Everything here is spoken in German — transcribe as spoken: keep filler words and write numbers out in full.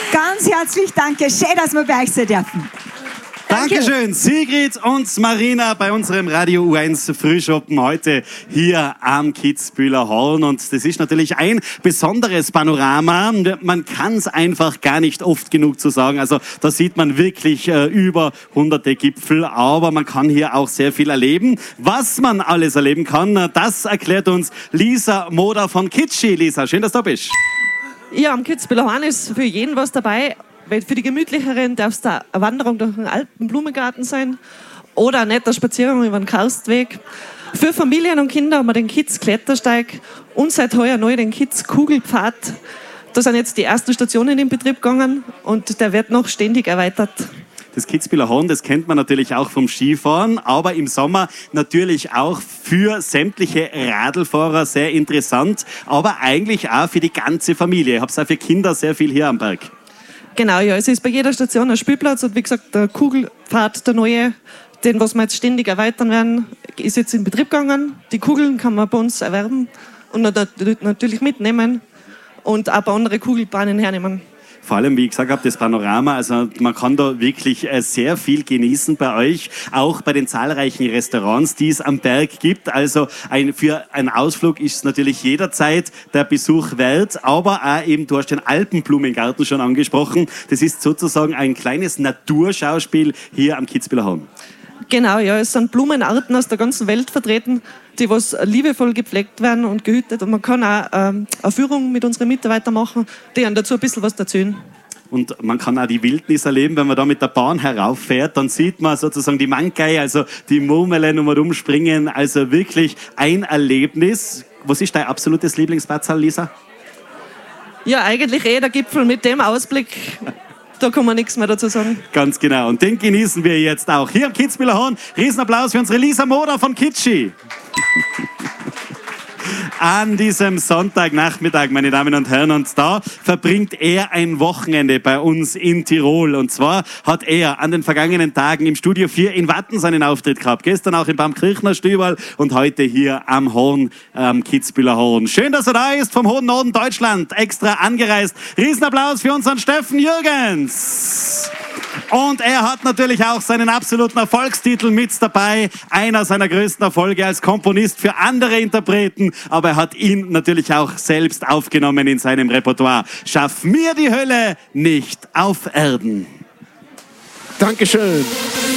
Ganz herzlich danke. Schön, dass wir bei euch sein dürfen. Dankeschön, Sigrid und Marina bei unserem Radio U eins Frühschoppen heute hier am Kitzbüheler Horn. Und das ist natürlich ein besonderes Panorama. Man kann es einfach gar nicht oft genug zu sagen. Also da sieht man wirklich äh, über hunderte Gipfel, aber man kann hier auch sehr viel erleben. Was man alles erleben kann, das erklärt uns Lisa Moder von Kitschi. Lisa, schön, dass du da bist. Ja, am Kitzbüheler Horn ist für jeden was dabei. Für die Gemütlicheren darf es da eine Wanderung durch den Alpenblumengarten sein oder ein netter Spaziergang über den Karstweg. Für Familien und Kinder haben wir den Kids-Klettersteig und seit heuer neu den Kids-Kugelpfad. Da sind jetzt die ersten Stationen in Betrieb gegangen und der wird noch ständig erweitert. Das Kitzbüheler Horn, das kennt man natürlich auch vom Skifahren, aber im Sommer natürlich auch für sämtliche Radlfahrer sehr interessant, aber eigentlich auch für die ganze Familie. Ich habe es auch für Kinder sehr viel hier am Berg. Genau, ja, es ist bei jeder Station ein Spielplatz und wie gesagt, der Kugelpfad, der neue, den was wir jetzt ständig erweitern werden, ist jetzt in Betrieb gegangen. Die Kugeln kann man bei uns erwerben und natürlich mitnehmen und auch ein paar andere Kugelbahnen hernehmen. Vor allem, wie ich gesagt habe, das Panorama, also man kann da wirklich sehr viel genießen bei euch, auch bei den zahlreichen Restaurants, die es am Berg gibt. Also ein, für einen Ausflug ist es natürlich jederzeit der Besuch wert, aber auch eben, du hast den Alpenblumengarten schon angesprochen. Das ist sozusagen ein kleines Naturschauspiel hier am Kitzbüheler Horn. Genau, ja, es sind Blumenarten aus der ganzen Welt vertreten, die was liebevoll gepflegt werden und gehütet. Und man kann auch ähm, eine Führung mit unseren Mitarbeitern machen, die einem dazu ein bisschen was erzählen. Und man kann auch die Wildnis erleben, wenn man da mit der Bahn herauffährt, dann sieht man sozusagen die Mankei, also die Murmelen um und umspringen, also wirklich ein Erlebnis. Was ist dein absolutes Lieblingsplatz, Lisa? Ja, eigentlich eh der Gipfel mit dem Ausblick. Da kann man nichts mehr dazu sagen. Ganz genau. Und den genießen wir jetzt auch. Hier am Kitzbüheler Horn. Riesenapplaus für unsere Lisa Moder von Kitschi. An diesem Sonntagnachmittag, meine Damen und Herren, und da verbringt er ein Wochenende bei uns in Tirol. Und zwar hat er an den vergangenen Tagen im Studio vier in Watten seinen Auftritt gehabt. Gestern auch im Baumkirchner Stüberl und heute hier am Horn, am Kitzbüheler Horn. Schön, dass er da ist, vom hohen Norden Deutschland, extra angereist. Riesenapplaus für unseren Steffen Jürgens. Und er hat natürlich auch seinen absoluten Erfolgstitel mit dabei. Einer seiner größten Erfolge als Komponist für andere Interpreten. Aber er hat ihn natürlich auch selbst aufgenommen in seinem Repertoire. Schaff mir die Hölle nicht auf Erden. Dankeschön.